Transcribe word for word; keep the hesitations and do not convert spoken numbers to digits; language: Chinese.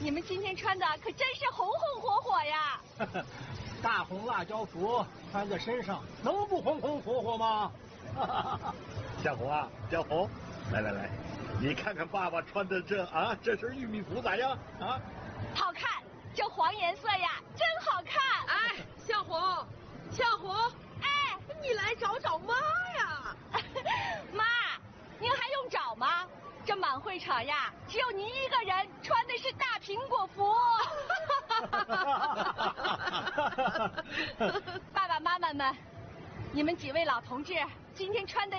你们今天穿的可真是红红火火呀！ 大红辣椒服穿在身上，能不红红火火吗？ 小红啊，小红，来来来，你看看爸爸穿的这啊这身玉米服咋样啊？ 好看，这黄颜色呀，真好看！ 哎，小红，小红， 哎， 你来找找妈呀！ 妈，您还用找吗？这满会场呀，只有您一个人穿的是大苹果服。爸爸妈妈们，你们几位老同志今天穿的